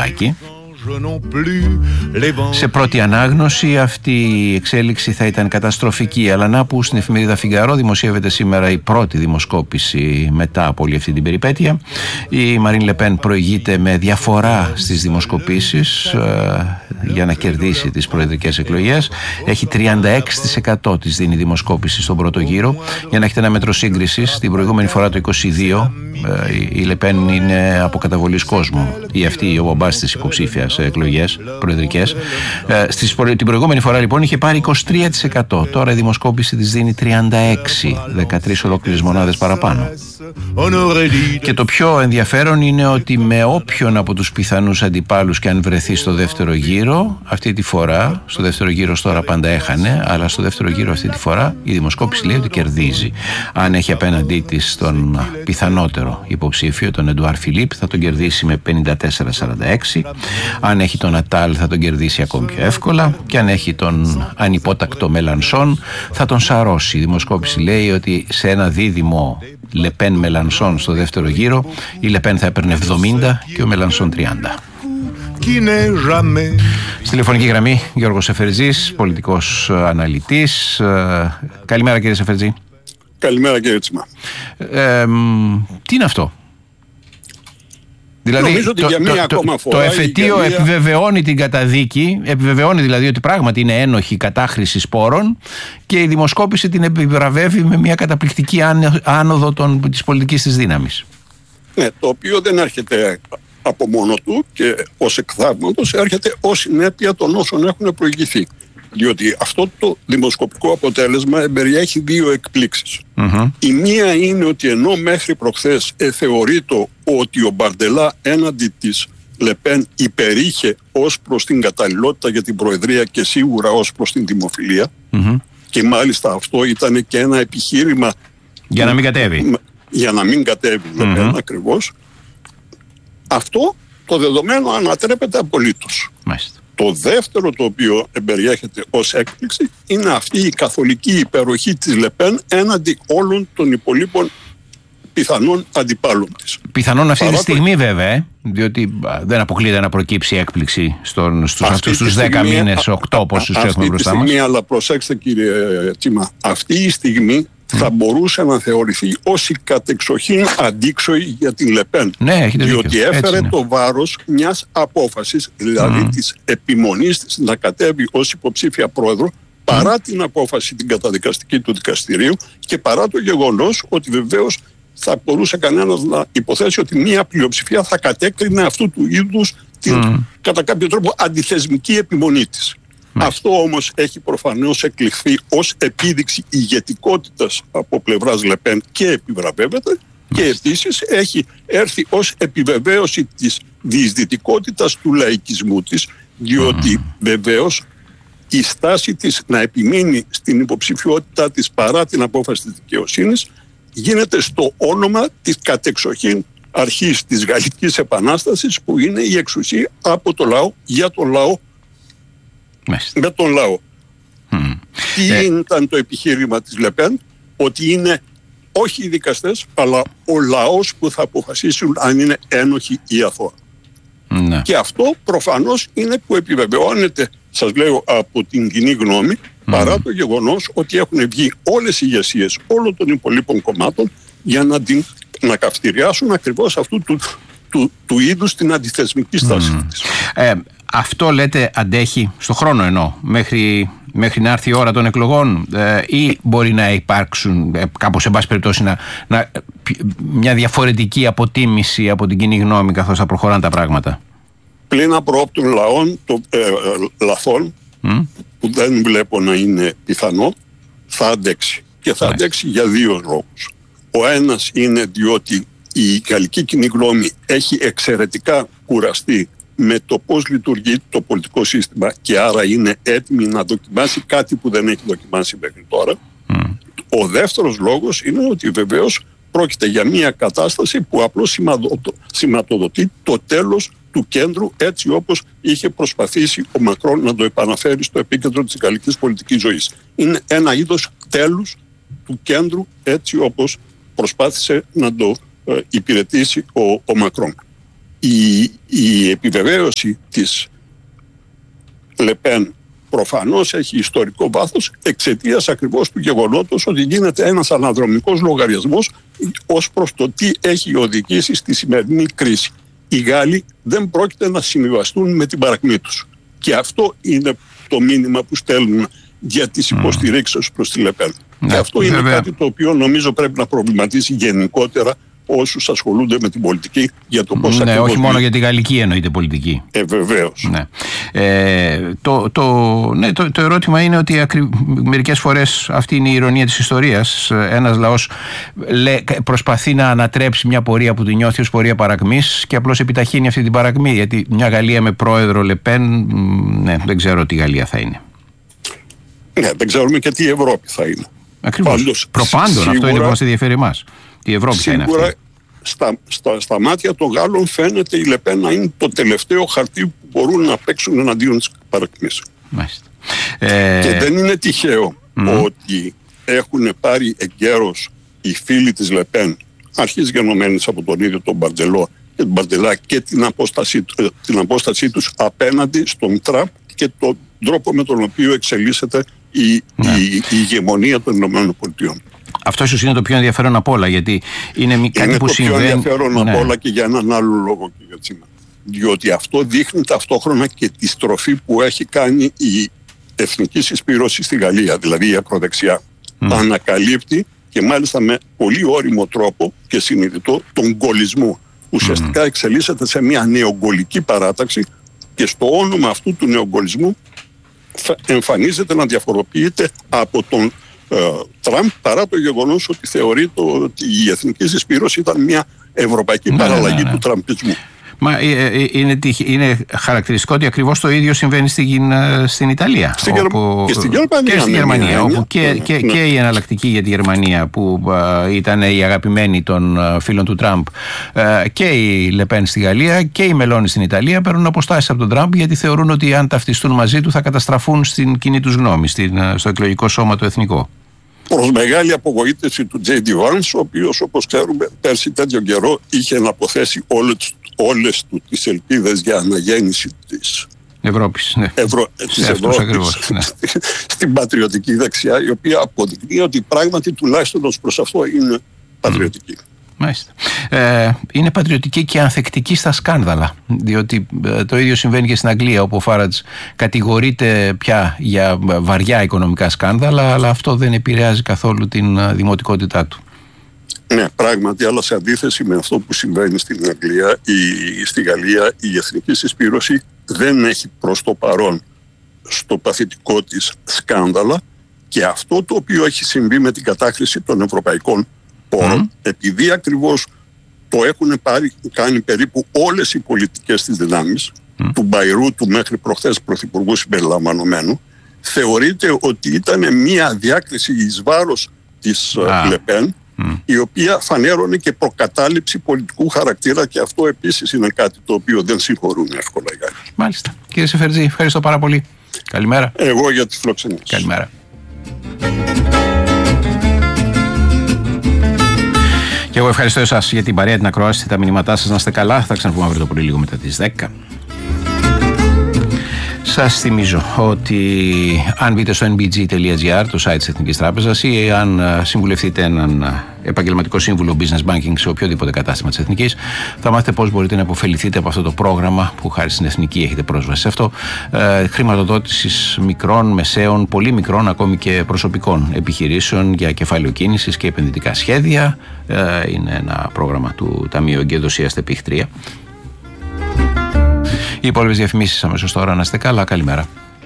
Μητσοτάκη. Σε πρώτη ανάγνωση αυτή η εξέλιξη θα ήταν καταστροφική, αλλά να που στην εφημερίδα Φιγκαρό δημοσιεύεται σήμερα η πρώτη δημοσκόπηση μετά από όλη αυτή την περιπέτεια. Η Μαρίν Λεπέν προηγείται με διαφορά στις δημοσκοπήσεις για να κερδίσει τις προεδρικές εκλογές. Έχει 36% της δίνει δημοσκόπηση στον πρώτο γύρο. Για να έχετε ένα μέτρο σύγκρισης, την προηγούμενη φορά το 22 η Λεπέν είναι από καταβολής κόσμου, ή αυτή ο μπαμπάς της υποψήφιας σε εκλογές προεδρικές. Την προηγούμενη φορά λοιπόν είχε πάρει 23%. Τώρα η δημοσκόπηση της δίνει 36%, 13 ολόκληρες μονάδες παραπάνω. Και το πιο ενδιαφέρον είναι ότι με όποιον από τους πιθανούς αντιπάλους και αν βρεθεί στο δεύτερο γύρο, αυτή τη φορά, στο δεύτερο γύρο τώρα πάντα έχανε, αλλά στο δεύτερο γύρο αυτή τη φορά η δημοσκόπηση λέει ότι κερδίζει. Αν έχει απέναντί της τον πιθανότερο υποψήφιο, τον Εντουάρ Φιλίπ, θα τον κερδίσει με 54-46. Αν έχει τον Ατάλ θα τον κερδίσει ακόμη πιο εύκολα, και αν έχει τον ανυπότακτο Μελανσόν θα τον σαρώσει. Η δημοσκόπηση λέει ότι σε ένα δίδυμο Λεπέν Μελανσόν στο δεύτερο γύρο η Λεπέν θα έπαιρνε 70 και ο Μελανσόν 30. Στη τηλεφωνική γραμμή Γιώργος Σεφερτζής, πολιτικός αναλυτής. Καλημέρα κύριε Σεφερτζή. Καλημέρα κύριε Τσίμα. Τι είναι αυτό? Δηλαδή το εφετείο επιβεβαιώνει την καταδίκη, επιβεβαιώνει δηλαδή ότι πράγματι είναι ένοχη κατάχρηση σπόρων, και η δημοσκόπηση την επιβραβεύει με μια καταπληκτική άνοδο της πολιτικής της δύναμης. Ναι, το οποίο δεν έρχεται από μόνο του και ως εκθαύματος, έρχεται ως συνέπεια των όσων έχουν προηγηθεί. Διότι αυτό το δημοσκοπικό αποτέλεσμα περιέχει δύο εκπλήξεις. Η μία είναι ότι ενώ μέχρι προχθές θεωρείται ότι ο Μπαρντελά έναντι της Λεπέν υπερήχε ως προς την καταλληλότητα για την προεδρία και σίγουρα ως προς την δημοφιλία, και μάλιστα αυτό ήταν και ένα επιχείρημα για να μην κατέβει. Για να μην κατέβει Λεπέν ακριβώς. Αυτό το δεδομένο ανατρέπεται απολύτως. Μάλιστα. Το δεύτερο το οποίο εμπεριέχεται ως έκπληξη είναι αυτή η καθολική υπεροχή της Λεπέν έναντι όλων των υπολείπων πιθανών αντιπάλων της. Πιθανόν αυτή τη στιγμή βέβαια, διότι δεν αποκλείεται να προκύψει έκπληξη στους αυτούς τους 10 μήνες, 8 πόσους έχουμε μπροστά μας. Αλλά προσέξτε κύριε Τσίμα, αυτή η στιγμή θα μπορούσε να θεωρηθεί ως η κατεξοχήν αντίξωη για την Λεπέν. Ναι, διότι έφερε το βάρος μιας απόφασης, δηλαδή της επιμονής της να κατέβει ως υποψήφια πρόεδρο, παρά την απόφαση την καταδικαστική του δικαστηρίου και παρά το γεγονός ότι βεβαίως θα μπορούσε κανένας να υποθέσει ότι μια πλειοψηφία θα κατέκρινε αυτού του είδους την κατά κάποιο τρόπο αντιθεσμική επιμονή της. Αυτό όμως έχει προφανώς εκλειχθεί ως επίδειξη ηγετικότητας από πλευράς Λεπέν και επιβραβεύεται, και επίσης έχει έρθει ως επιβεβαίωση της διεισδυτικότητας του λαϊκισμού της, διότι βεβαίως η στάση της να επιμείνει στην υποψηφιότητά της παρά την απόφαση της δικαιοσύνης γίνεται στο όνομα της κατεξοχήν αρχής της Γαλλικής Επανάστασης, που είναι η εξουσία από το λαό, για τον λαό, με τον λαό. Τι ήταν το επιχείρημα της Λεπέν? Ότι είναι όχι οι δικαστές, αλλά ο λαός που θα αποφασίσουν αν είναι ένοχοι ή αθώα. Και αυτό προφανώς είναι που επιβεβαιώνεται, σας λέω, από την κοινή γνώμη, παρά το γεγονός ότι έχουν βγει όλες οι ηγεσίες όλων των υπολείπων κομμάτων για να καυστηριάσουν ακριβώς αυτού του είδους την αντιθεσμική στάση της. Αυτό λέτε αντέχει στο χρόνο, εννοώ, μέχρι να έρθει η ώρα των εκλογών, ή μπορεί να υπάρξουν κάπως, σε πάση περιπτώσει, μια διαφορετική αποτίμηση από την κοινή γνώμη καθώς θα προχωράνε τα πράγματα? Πλην απροόπτων λαθών, που δεν βλέπω να είναι πιθανό, θα αντέξει. Και θα αντέξει για δύο λόγους. Ο ένας είναι διότι η γαλλική κοινή γνώμη έχει εξαιρετικά κουραστεί με το πώς λειτουργεί το πολιτικό σύστημα, και άρα είναι έτοιμη να δοκιμάσει κάτι που δεν έχει δοκιμάσει μέχρι τώρα. Ο δεύτερος λόγος είναι ότι βεβαίως πρόκειται για μια κατάσταση που απλώς σηματοδοτεί το τέλος του κέντρου, έτσι όπως είχε προσπαθήσει ο Μακρόν να το επαναφέρει στο επίκεντρο της γαλλικής πολιτικής ζωής. Είναι ένα είδος τέλους του κέντρου, έτσι όπως προσπάθησε να το υπηρετήσει ο Μακρόν. η επιβεβαίωση της Λεπέν προφανώς έχει ιστορικό βάθος εξαιτίας ακριβώς του γεγονότος ότι γίνεται ένας αναδρομικός λογαριασμός ως προς το τι έχει οδηγήσει στη σημερινή κρίση. Οι Γάλλοι δεν πρόκειται να συμβιβαστούν με την παρακμή τους. Και αυτό είναι το μήνυμα που στέλνουν για τις υποστηρίξεις προς τη Λεπέν. Και αυτό είναι κάτι το οποίο νομίζω πρέπει να προβληματίσει γενικότερα όσους ασχολούνται με την πολιτική για το πώς ακριβώς... όχι μόνο για τη γαλλική εννοείται πολιτική. Βεβαίως. Ναι. Το ερώτημα είναι ότι μερικές φορές αυτή είναι η ηρωνία της ιστορίας. Ένας λαός προσπαθεί να ανατρέψει μια πορεία που την νιώθει ως πορεία παρακμής και απλώς επιταχύνει αυτή την παρακμή. Γιατί μια Γαλλία με πρόεδρο Λεπέν, δεν ξέρω τι Γαλλία θα είναι. Ναι, δεν ξέρουμε και τι Ευρώπη θα είναι. Ακριβώς. Προπάντων, αυτό είναι που μας ενδιαφέρει εμάς. Η Ευρώπη θα είναι αυτή. Στα μάτια των Γάλλων φαίνεται η Λεπέν να είναι το τελευταίο χαρτί που μπορούν να παίξουν εναντίον της παρακμής. Και δεν είναι τυχαίο ότι έχουν πάρει εγκαίρως οι φίλοι της Λεπέν, αρχής γενομένης από τον ίδιο τον Μπαρτζελό και τον Μπαρτζελά, και την απόστασή τους απέναντι στον Τραμπ και τον τρόπο με τον οποίο εξελίσσεται η ηγεμονία των ΗΠΑ. Αυτό ίσως είναι το πιο ενδιαφέρον απ' όλα, γιατί είναι κάτι που συμβαίνει. Είναι το πιο ενδιαφέρον απ' όλα και για έναν άλλο λόγο, κύριε Τσίμα. Διότι αυτό δείχνει ταυτόχρονα και τη στροφή που έχει κάνει η εθνική συσπήρωση στη Γαλλία, δηλαδή η ακροδεξιά. Ανακαλύπτει και μάλιστα με πολύ ώριμο τρόπο και συνειδητό τον γκολισμό. Ουσιαστικά εξελίσσεται σε μια νεογκολική παράταξη και στο όνομα αυτού του νεογκολισμού εμφανίζεται να διαφοροποιείται από τον Τραμπ, παρά το γεγονός ότι θεωρείται ότι η εθνική συσπήρωση ήταν μια ευρωπαϊκή παραλλαγή του τραμπισμού. Μα είναι χαρακτηριστικό ότι ακριβώς το ίδιο συμβαίνει στην Ιταλία. Και στην Γερμανία. Και στη Γερμανία, όπου και η εναλλακτική για τη Γερμανία, που ήταν η αγαπημένη των φίλων του Τραμπ, και η Λεπέν στη Γαλλία και η Μελώνη στην Ιταλία παίρνουν αποστάσεις από τον Τραμπ, γιατί θεωρούν ότι αν ταυτιστούν μαζί του θα καταστραφούν στην κοινή τους γνώμη, στο εκλογικό σώμα το εθνικό. Προς μεγάλη απογοήτευση του J.D. Vance, ο οποίος, όπως ξέρουμε, πέρσι τέτοιο καιρό είχε να αποθέσει όλες του τις ελπίδες για αναγέννηση της Ευρώπης, της Ευρώπης στην πατριωτική δεξιά, η οποία αποδεικνύει ότι πράγματι τουλάχιστον ως προς αυτό είναι πατριωτική. Μάλιστα. Είναι πατριωτική και ανθεκτική στα σκάνδαλα, διότι το ίδιο συμβαίνει και στην Αγγλία, όπου ο Φάρατζ κατηγορείται πια για βαριά οικονομικά σκάνδαλα, αλλά αυτό δεν επηρεάζει καθόλου την δημοτικότητά του. Ναι, πράγματι, αλλά σε αντίθεση με αυτό που συμβαίνει στην Αγγλία, στη Γαλλία η εθνική συσπήρωση δεν έχει προς το παρόν στο παθητικό της σκάνδαλα, και αυτό το οποίο έχει συμβεί με την κατάχρηση των ευρωπαϊκών πόρων, επειδή ακριβώς το έχουν κάνει περίπου όλες οι πολιτικές της δυνάμεις, του Μπαϊρού του μέχρι προχθές πρωθυπουργού συμπεριλαμβανομένου, θεωρείται ότι ήταν μια διάκριση εις βάρος της Λεπέν, η οποία φανέρωνε και προκατάληψη πολιτικού χαρακτήρα, και αυτό επίσης είναι κάτι το οποίο δεν συγχωρούν εύκολα οι Γάλλοι. Μάλιστα. Κύριε Σεφερτζή, ευχαριστώ πάρα πολύ. Καλημέρα. Εγώ για τις φιλοξενίες. Καλημέρα. Και εγώ ευχαριστώ εσάς για την παρέα, την ακρόαση, τα μηνύματά σας. Να είστε καλά. Θα ξαναπούμε αύριο το πρωί λίγο μετά τις 10. Σας θυμίζω ότι αν μπείτε στο nbg.gr, το site της Εθνικής Τράπεζας, ή αν συμβουλευτείτε έναν επαγγελματικό σύμβουλο business banking σε οποιοδήποτε κατάστημα της Εθνικής, θα μάθετε πώς μπορείτε να υποφεληθείτε από αυτό το πρόγραμμα που χάρη στην Εθνική έχετε πρόσβαση σε αυτό, χρηματοδότησης μικρών, μεσαίων, πολύ μικρών, ακόμη και προσωπικών επιχειρήσεων για κεφάλαιο κίνησης και επενδυτικά σχέδια. Είναι ένα πρόγραμμα του Ταμείου Εγκαιοδοσίας ΤΕΠΙΧ 3. Οι υπόλοιπες διαφημίσεις αμέσως τώρα. Να είστε καλά. Καλημέρα.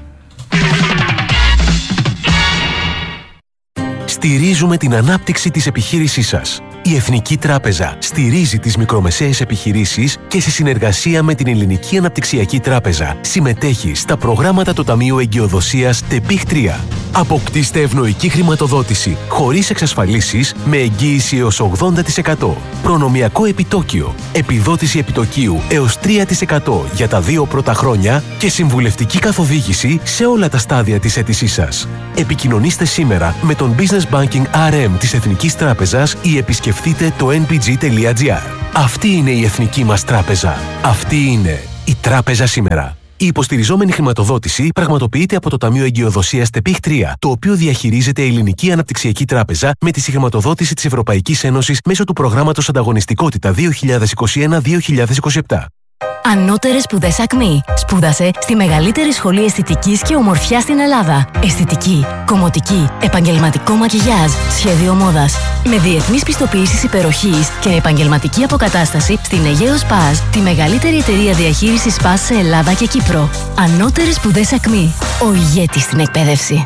Στηρίζουμε την ανάπτυξη της επιχείρησής σας. Η Εθνική Τράπεζα στηρίζει τις μικρομεσαίες επιχειρήσεις και σε συνεργασία με την Ελληνική Αναπτυξιακή Τράπεζα συμμετέχει στα προγράμματα του Ταμείου Εγκαιοδοσίας ΤΕΠΙΧ 3. Αποκτήστε ευνοϊκή χρηματοδότηση χωρίς εξασφαλίσεις με εγγύηση έως 80%. Προνομιακό επιτόκιο. Επιδότηση επιτοκίου έως 3% για τα 2 πρώτα χρόνια και συμβουλευτική καθοδήγηση σε όλα τα στάδια της αίτησής σας. Επικοινωνήστε σήμερα με τον Business Banking RM της Εθνικής Τράπεζας ή επισκεφτείτε το nbg.gr. Αυτή είναι η εθνική μας τράπεζα. Αυτή είναι η τράπεζα σήμερα. Η υποστηριζόμενη χρηματοδότηση πραγματοποιείται από το Ταμείο Εγκυοδοσίας ΤΕΠΙΧ 3, το οποίο διαχειρίζεται η Ελληνική Αναπτυξιακή Τράπεζα με τη συγχρηματοδότηση της Ευρωπαϊκής Ένωσης μέσω του προγράμματος Ανταγωνιστικότητα 2021-2027. Ανώτερες σπουδές ΑΚΜΗ. Σπούδασε στη μεγαλύτερη σχολή αισθητικής και ομορφιάς στην Ελλάδα. Αισθητική, κομμωτική, επαγγελματικό μακιγιάζ, σχέδιο μόδας. Με διεθνείς πιστοποιήσεις υπεροχής και επαγγελματική αποκατάσταση στην Αιγαίο Σπάζ, τη μεγαλύτερη εταιρεία διαχείρισης Σπάζ σε Ελλάδα και Κύπρο. Ανώτερες σπουδές ΑΚΜΗ. Ο ηγέτης στην εκπαίδευση.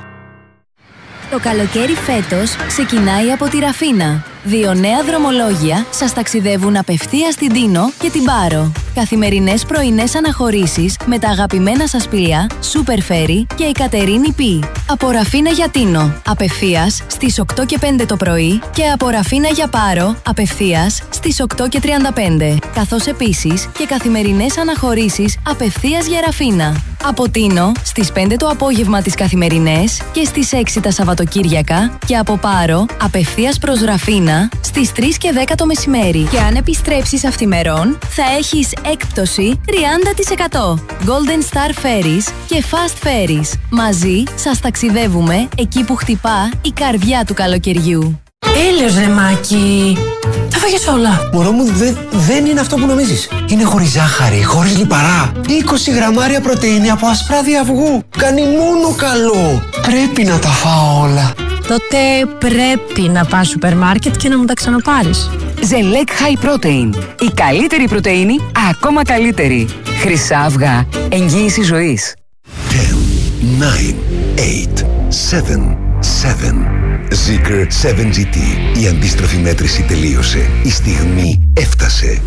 Το καλοκαίρι φέτος ξεκινάει από τη Ραφίνα. 2 νέα δρομολόγια σας ταξιδεύουν απευθείας στην Τίνο και την Πάρο. Καθημερινές πρωινές αναχωρήσεις με τα αγαπημένα σας πλοία Super Ferry και η Κατερίνη Πι. Από Ραφίνα για Τίνο, απευθείας στις 8 και 5 το πρωί και από Ραφίνα για Πάρο, απευθείας στις 8 και 35. Καθώς επίσης και καθημερινές αναχωρήσεις απευθείας για Ραφίνα. Από Τίνο στις 5 το απόγευμα τις καθημερινές και στις 6 τα Σαββατοκύριακα και από Πάρο απευθείας προς Ραφίνα στις 3 και 10 το μεσημέρι. Και αν επιστρέψεις αυθημερών θα έχεις έκπτωση 30%. Golden Star Ferries και Fast Ferries. Μαζί σας ταξιδεύουμε εκεί που χτυπά η καρδιά του καλοκαιριού. Έλεος ρε Μάκη, τα φάγες όλα. Μωρό μου, δεν είναι αυτό που νομίζεις. Είναι χωρίς ζάχαρη, χωρίς λιπαρά. 20 γραμμάρια πρωτεΐνη από ασπράδι αυγού. Κάνει μόνο καλό. Πρέπει να τα φάω όλα. Τότε πρέπει να πας σούπερ μάρκετ και να μου τα ξαναπάρεις. Zelec High Protein. Η καλύτερη πρωτεΐνη, ακόμα καλύτερη. Χρυσά αυγά. Εγγύηση ζωής. 10, 9, 8, 7, 7. Zikr 7GT. Η αντίστροφη μέτρηση τελείωσε. Η στιγμή έφτασε.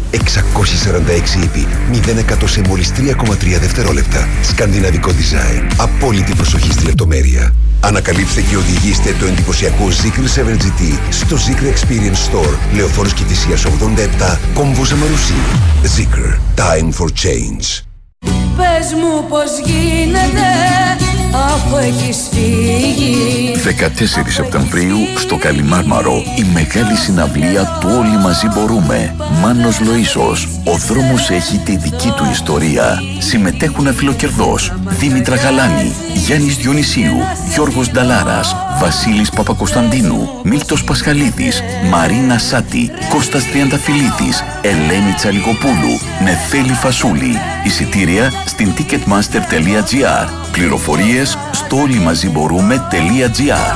646 ύπη. 0% σε μόλις 3,3 δευτερόλεπτα. Σκανδιναβικό design. Απόλυτη προσοχή στη λεπτομέρεια. Ανακαλύψτε και οδηγήστε το εντυπωσιακό Zikr 7GT στο Zikr Experience Store. Λεωφόρος Κηφισίας 87, Κόμβος Αμαρουσί. Zikr. Time for change. Πες μου πως γίνεται αφού έχεις φύγει. 14 Σεπτεμβρίου στο Καλιμάρμαρο η μεγάλη συναυλία του Όλοι Μαζί Μπορούμε. Μάνος Λοΐσος. Ο δρόμος έχει τη δική του ιστορία. Συμμετέχουν Φιλοκερδός, Δήμητρα Γαλάνη, Γιάννης Διονυσίου, Γιώργος Νταλάρας, Βασίλης Παπακοσταντίνου, Μίλτος Πασχαλίδης, Μαρίνα Σάτη, Κώστας Τριανταφυλλίδης, Ελένη Τσαλικοπούλου, Νεφέλη Φασούλη. Εισιτήρια στην ticketmaster.gr. Πληροφορίες στο όλημαζιμπορούμε.gr.